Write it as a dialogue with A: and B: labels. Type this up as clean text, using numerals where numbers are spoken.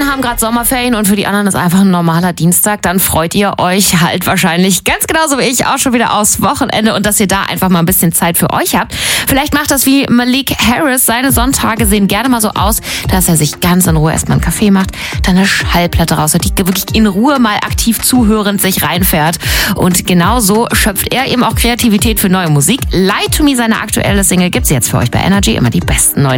A: einen haben gerade Sommerferien und für die anderen ist einfach ein normaler Dienstag. Dann freut ihr euch halt wahrscheinlich ganz genauso wie ich auch schon wieder aufs Wochenende und dass ihr da einfach mal ein bisschen Zeit für euch habt. Vielleicht macht das wie Malik Harris. Seine Sonntage sehen gerne mal so aus, dass er sich ganz in Ruhe erstmal einen Kaffee macht, dann eine Schallplatte raus und die wirklich in Ruhe mal aktiv zuhörend sich reinfährt. Und genau so schöpft er eben auch Kreativität für neue Musik. Lie to Me, seine aktuelle Single, gibt's jetzt für euch bei Energy. Immer die besten neuen